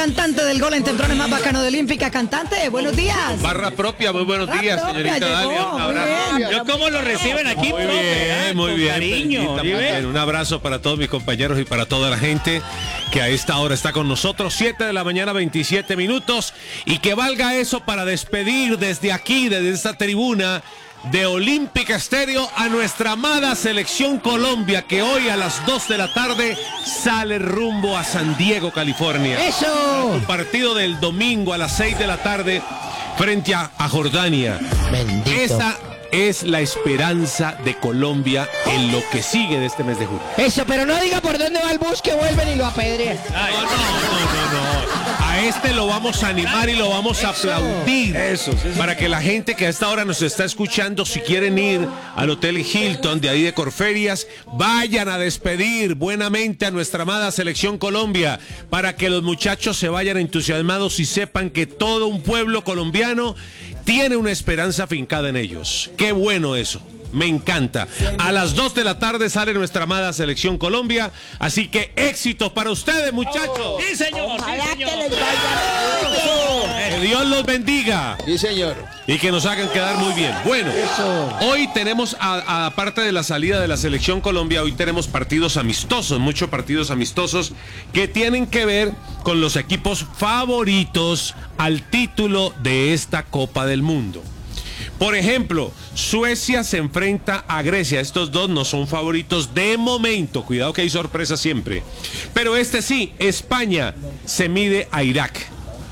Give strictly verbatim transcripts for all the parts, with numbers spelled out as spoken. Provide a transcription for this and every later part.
cantante del gol en temprano más bacano de Olímpica. Cantante, buenos días. Barra propia, muy buenos días, Barra señorita propia, Dalia. llegó, Un muy abrazo. bien. Yo cómo lo reciben aquí, Muy profe, bien, ¿ah? muy Con bien. cariño, Bendita ¿sí ve? madre. Un abrazo para todos mis compañeros y para toda la gente que a esta hora está con nosotros. siete de la mañana, veintisiete minutos. Y que valga eso para despedir desde aquí, desde esta tribuna de Olímpica Estéreo, a nuestra amada Selección Colombia, que hoy a las dos de la tarde sale rumbo a San Diego, California. ¡Eso! Un partido del domingo a las seis de la tarde frente a, a Jordania. Bendito. Esa es la esperanza de Colombia en lo que sigue de este mes de julio. Eso, pero no diga por dónde va el bus que vuelven y lo apedrean. No, no, no, no, no. A este lo vamos a animar y lo vamos a aplaudir. Eso, sí, sí. Para que la gente que a esta hora nos está escuchando, si quieren ir al Hotel Hilton de ahí de Corferias, vayan a despedir buenamente a nuestra amada Selección Colombia, para que los muchachos se vayan entusiasmados y sepan que todo un pueblo colombiano tiene una esperanza fincada en ellos. Qué bueno eso. Me encanta. A las dos de la tarde sale nuestra amada Selección Colombia. Así que éxitos para ustedes, muchachos. Sí, señor. Ojalá Sí, que señor. les vaya bien. Que Dios los bendiga. Sí, señor. Y que nos hagan quedar muy bien. Bueno, Eso. hoy tenemos, a- aparte de la salida de la Selección Colombia, hoy tenemos partidos amistosos, muchos partidos amistosos que tienen que ver con los equipos favoritos al título de esta Copa del Mundo. Por ejemplo, Suecia se enfrenta a Grecia. Estos dos no son favoritos de momento. Cuidado que hay sorpresa siempre. Pero este sí, España se mide a Irak.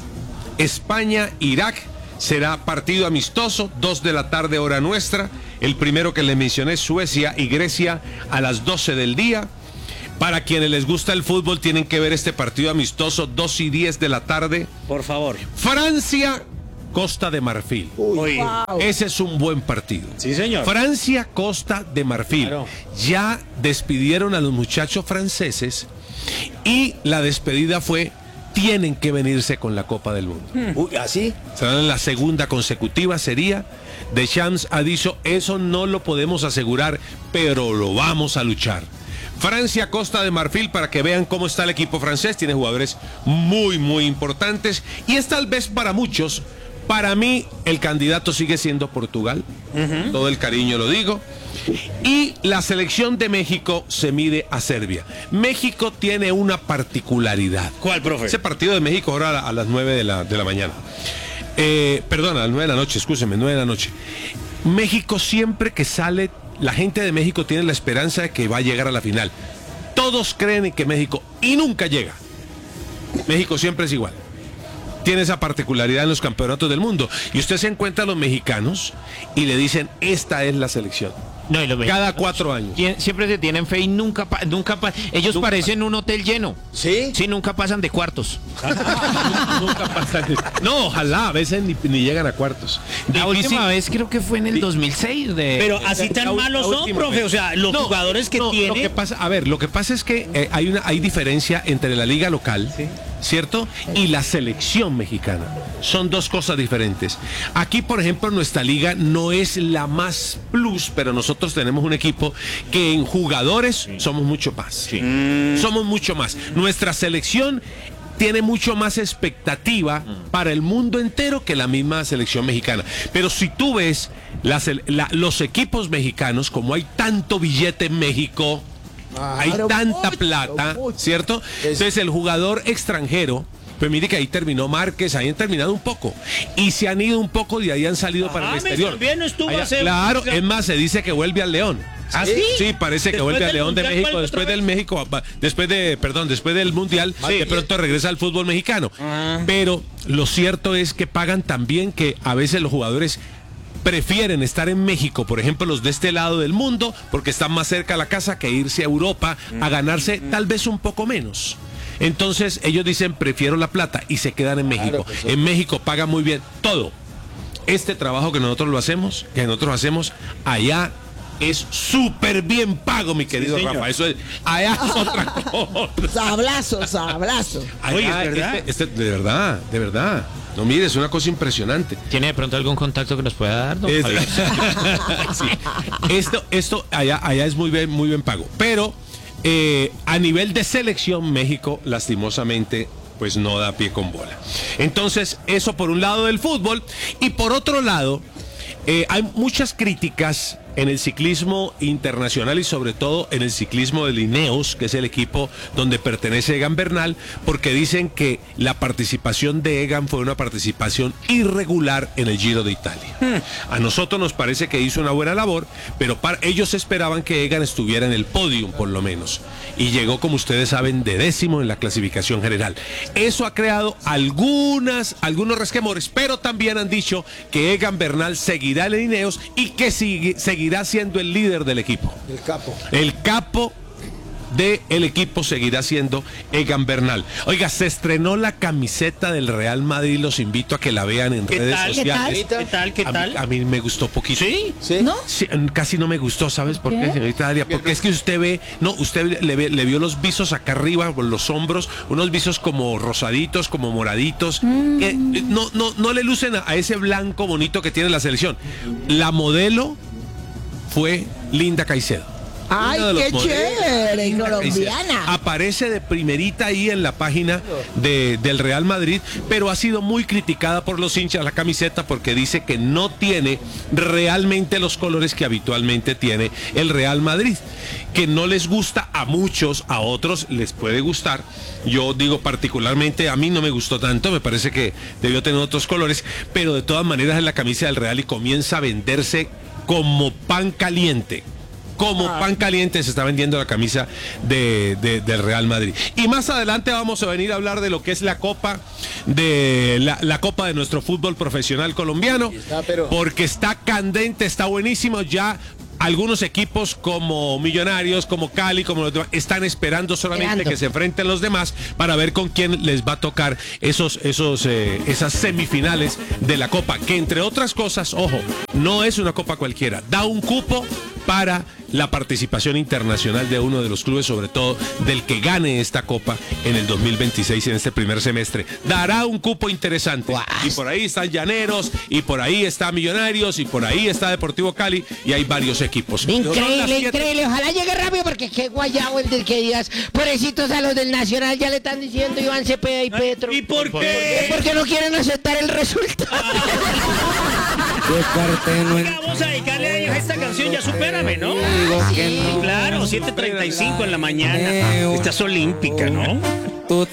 España-Irak será partido amistoso, dos de la tarde hora nuestra. El primero que les mencioné, Suecia y Grecia, a las doce del día. Para quienes les gusta el fútbol, tienen que ver este partido amistoso, dos y diez de la tarde. Por favor. Francia, Costa de Marfil. Uy. Ese es un buen partido. Sí, señor. Francia, Costa de Marfil. Claro. Ya despidieron a los muchachos franceses y la despedida fue: tienen que venirse con la Copa del Mundo. Uy, ¿así? Será la segunda consecutiva, sería. Deschamps ha dicho: eso no lo podemos asegurar, pero lo vamos a luchar. Francia, Costa de Marfil, para que vean cómo está el equipo francés. Tiene jugadores muy, muy importantes. Y es tal vez para muchos. Para mí, el candidato sigue siendo Portugal. Uh-huh. Todo el cariño lo digo. Y la selección de México se mide a Serbia. México tiene una particularidad. ¿Cuál, profe? Ese partido de México ahora a las nueve de la, de la mañana. Eh, perdón, a las nueve de la noche, escúcheme, nueve de la noche. México, siempre que sale, la gente de México tiene la esperanza de que va a llegar a la final. Todos creen en que México, y nunca llega. México siempre es igual. Tiene esa particularidad en los campeonatos del mundo. Y usted se encuentra a los mexicanos y le dicen: esta es la selección. No, y los Cada cuatro años. Tien- siempre se tienen fe y nunca pa- nunca pa- ellos Nunca parecen un hotel lleno. ¿Sí? Sí, nunca pasan de cuartos. Nunca pasa. No, ojalá, a veces ni, ni llegan a cuartos. La Difícil- última vez creo que fue en el Di- dos mil seis de Pero así La tan ul- malos la son, última profe. vez. O sea, los No, jugadores que no, tiene. Lo que pasa, a ver, lo que pasa es que eh, hay una hay diferencia entre la liga local, ¿cierto? Y la selección mexicana. Son dos cosas diferentes. Aquí, por ejemplo, nuestra liga no es la más plus, pero nosotros tenemos un equipo que en jugadores somos mucho más. Somos mucho más. Nuestra selección tiene mucho más expectativa para el mundo entero que la misma selección mexicana. Pero si tú ves las, la- los equipos mexicanos, como hay tanto billete en México, hay Claro, tanta mucho, plata, mucho. ¿cierto? Entonces el jugador extranjero, pues mire que ahí terminó Márquez, ahí han terminado un poco. Y se han ido un poco, de ahí han salido Ajá, para el me exterior. también no estuvo Allá- hace- claro, es más, se dice que vuelve al León. ¿Ah, sí? Sí, parece que Después vuelve al del León de Mundial, México, ¿vuelve después otra del vez? México, va- después de, perdón, después del Mundial, de pronto regresa al fútbol mexicano. Ah. Pero lo cierto es que pagan también, que a veces los jugadores prefieren estar en México, por ejemplo, los de este lado del mundo, porque están más cerca a la casa, que irse a Europa a ganarse tal vez un poco menos. Entonces ellos dicen: prefiero la plata, y se quedan en México. Claro, pues, sí. En México pagan muy bien todo. Este trabajo que nosotros lo hacemos, que nosotros hacemos allá, es súper bien pago, mi querido señor. Rafa. Eso es, allá es otra cosa. Sablazo, sablazo. Allá, Oye, ¿es verdad? Este, este- de verdad, de verdad. No, mire, es una cosa impresionante. ¿Tiene de pronto algún contacto que nos pueda dar, don Es- Javier? Sí. Esto, esto allá, allá es muy bien, muy bien pago. Pero eh, a nivel de selección, México, lastimosamente, pues no da pie con bola. Entonces, eso por un lado del fútbol, y por otro lado, eh, hay muchas críticas en el ciclismo internacional y sobre todo en el ciclismo de Ineos, que es el equipo donde pertenece Egan Bernal, porque dicen que la participación de Egan fue una participación irregular en el Giro de Italia. Hmm. A nosotros nos parece que hizo una buena labor, pero para, ellos esperaban que Egan estuviera en el podium por lo menos, y llegó, como ustedes saben, de décimo en la clasificación general. Eso ha creado algunas, algunos resquemores, pero también han dicho que Egan Bernal seguirá en Ineos y que sigue, seguirá siendo el líder del equipo. El capo. El capo del equipo seguirá siendo Egan Bernal. Oiga, se estrenó la camiseta del Real Madrid, los invito a que la vean en redes tal? sociales. ¿Qué ¿Qué tal? ¿Qué A mí, tal? a mí me gustó poquito. ¿Sí? ¿Sí? ¿No? Sí, casi no me gustó, ¿sabes por qué, ¿Qué? señorita Dalia? Porque es que usted ve, no, usted le, ve- le vio los visos acá arriba, por los hombros, unos visos como rosaditos, como moraditos, Mm. que eh, no, no, no le lucen a, a ese blanco bonito que tiene la selección. La modelo fue Linda Caicedo. Ay, Uno de los qué modelos. chévere, Linda Caicedo. colombiana. Aparece de primerita ahí en la página de, del Real Madrid, pero ha sido muy criticada por los hinchas la camiseta porque dice que no tiene realmente los colores que habitualmente tiene el Real Madrid, que no les gusta a muchos, a otros les puede gustar. Yo digo particularmente, a mí no me gustó tanto, me parece que debió tener otros colores, pero de todas maneras es la camisa del Real y comienza a venderse como pan caliente. Como pan caliente se está vendiendo la camisa de, de- del Real Madrid. Y más adelante vamos a venir a hablar de lo que es la Copa de la, la Copa de nuestro fútbol profesional colombiano. Está, pero- Porque está candente, está buenísimo. Ya algunos equipos como Millonarios, como Cali, como los demás, están esperando solamente Esperando. que se enfrenten los demás para ver con quién les va a tocar esos, esos, eh, esas semifinales de la Copa. Que entre otras cosas, ojo, no es una Copa cualquiera. Da un cupo para la participación internacional de uno de los clubes, sobre todo del que gane esta Copa en el dos mil veintiséis, en este primer semestre. Dará un cupo interesante. Guau. Y por ahí están Llaneros, y por ahí está Millonarios, y por ahí está Deportivo Cali, y hay varios equipos. Son las Increíble, siete- increíble. Ojalá llegue rápido porque qué guayabo el del que digas. Pobrecitos a los del Nacional ya le están diciendo Iván Cepeda y Petro. ¿Y por qué? Porque no quieren aceptar el resultado. Vamos a dedicarle a ellos esta canción, ya supérame, ¿no? Sí. Claro, siete treinta y cinco en la mañana. Esta es olímpica, ¿no?